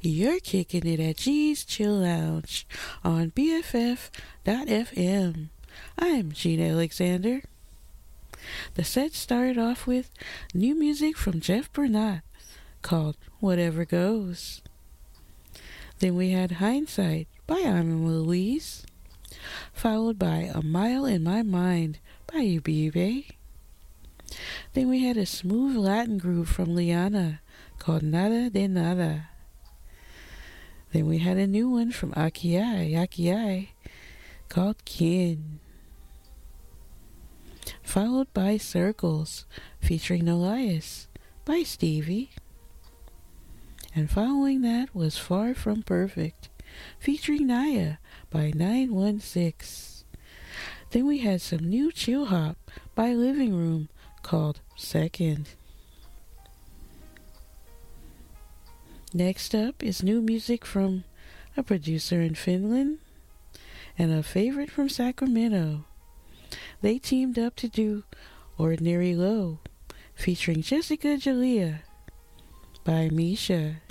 You're kicking it at G's Chill Lounge on BFF.FM. I'm Gene Alexander. The set started off with new music from Jeff Bernat called Whatever Goes. Then we had Hindsight by Iman Louise, followed by A Mile in My Mind by Uribe. Then we had a smooth Latin groove from Liana called Nada de Nada. Then we had a new one from Aki called Kin. Followed by Circles featuring Elias by Stevie. And following that was Far From Perfect featuring Naya by 916. Then we had some new chill hop by Living Room called Second. Next up is new music from a producer in Finland and a favorite from Sacramento. They teamed up to do Ordinary Low featuring Jessica Jalea by Misha.